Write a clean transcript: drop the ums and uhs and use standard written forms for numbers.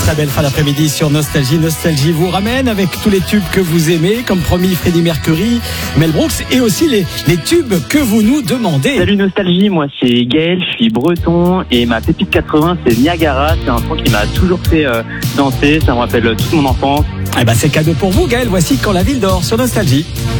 très belle fin d'après-midi sur Nostalgie. Nostalgie vous ramène avec tous les tubes que vous aimez, comme promis Freddie Mercury, Mel Brooks, et aussi les tubes que vous nous demandez. Salut Nostalgie, moi c'est Gaël, je suis breton et ma pépite 80 c'est Niagara. C'est un son qui m'a toujours fait danser, ça me rappelle toute mon enfance. Eh ben c'est cadeau pour vous Gaël, voici Quand la ville dort sur Nostalgie.